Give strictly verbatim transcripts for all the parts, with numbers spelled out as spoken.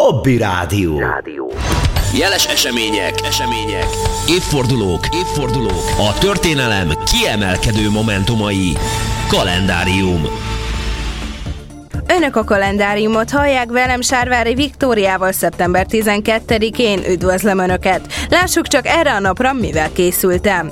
Hobby Rádió. Rádió. Jeles események, események, évfordulók, évfordulók, a történelem kiemelkedő momentumai. Kalendárium. Önök a kalendáriumot hallják, velem Sárvári Viktóriával szeptember tizenkettedikén. Üdvözlöm Önöket! Lássuk csak erre a napra, mivel készültem.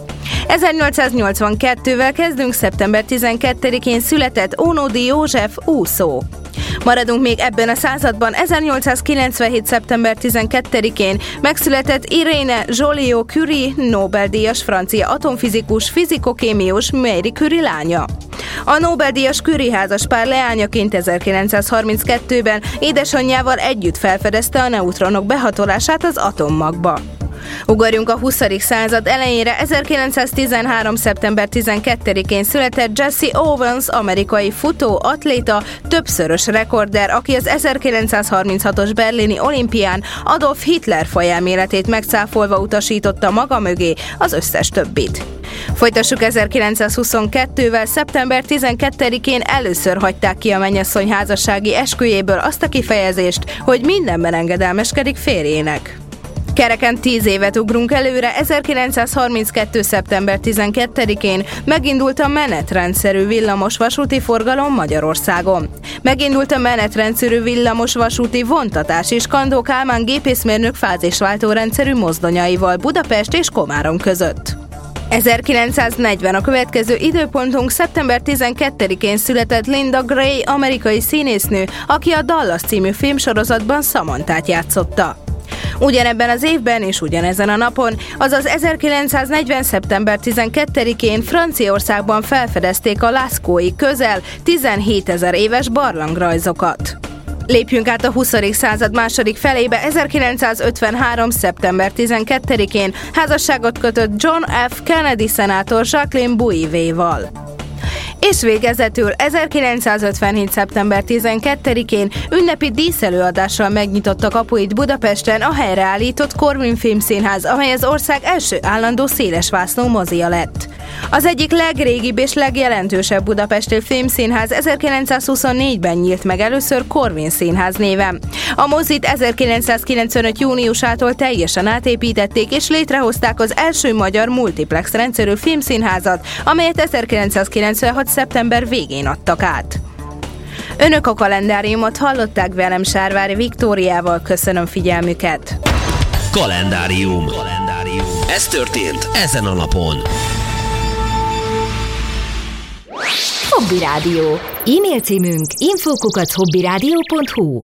ezernyolcszáznyolcvankettővel kezdünk. Szeptember tizenkettedikén született Ónodi József úszó. Maradunk még ebben a században. ezernyolcszázkilencvenhét. szeptember tizenkettedikén megszületett Irene Joliot-Curie, Nobel-díjas francia atomfizikus, fizikokémiós, Marie Curie lánya. A Nobel-díjas Curie házaspár leányaként ezerkilencszázharminckettőben édesanyjával együtt felfedezte a neutronok behatolását az atommagba. Ugorjunk a huszadik század elejére. ezerkilencszáztizenhárom. szeptember tizenkettedikén született Jesse Owens, amerikai futó, atléta, többszörös rekorder, aki az ezerkilencszázharminchatos berlini olimpián Adolf Hitler fajelméletét megcáfolva utasította maga mögé az összes többit. Folytassuk ezerkilencszázhuszonkettővel. szeptember tizenkettedikén először hagyták ki a mennyasszony házassági esküjéből azt a kifejezést, hogy mindenben engedelmeskedik férjének. Kereken tíz évet ugrunk előre. ezerkilencszázharminckettő. szeptember tizenkettedikén megindult a menetrendszerű villamos vasúti forgalom Magyarországon. Megindult a menetrendszerű villamos vasúti vontatás és Kandó Kálmán gépészmérnök fázisváltó rendszerű mozdonyaival Budapest és Komárom között. ezerkilencszáznegyven. A következő időpontunk. Szeptember tizenkettedikén született Linda Gray, amerikai színésznő, aki a Dallas című filmsorozatban Samanthát játszotta. Ugyanebben az évben és ugyanezen a napon, azaz ezerkilencszáznegyven. szeptember tizenkettedikén Franciaországban felfedezték a Lascaux-i közel tizenhétezer éves barlangrajzokat. Lépjünk át a huszadik század második felébe. ezerkilencszázötvenhárom. szeptember tizenkettedikén házasságot kötött John F. Kennedy szenátor Jacqueline Bouvier-val. És végezetül ezerkilencszázötvenhét. szeptember tizenkettedikén ünnepi díszelőadással megnyitotta kapuit Budapesten a helyreállított Corvin Filmszínház, amely az ország első állandó szélesvásznú mozia lett. Az egyik legrégibb és legjelentősebb budapesti filmszínház ezerkilencszázhuszonnégyben nyílt meg először Corvin Színház néven. A mozit ezerkilencszázkilencvenöt. júniusától teljesen átépítették és létrehozták az első magyar multiplex rendszerű filmszínházat, amelyet ezerkilencszázkilencvenhat. szeptember végén adtak át. Önök a kalendáriumot hallották, velem Sárvári Viktóriával. Köszönöm figyelmüket! Kalendárium. Kalendárium. Ez történt ezen a napon. Hobby Rádió. E-mail címünk info kukac hobbyradio pont hu.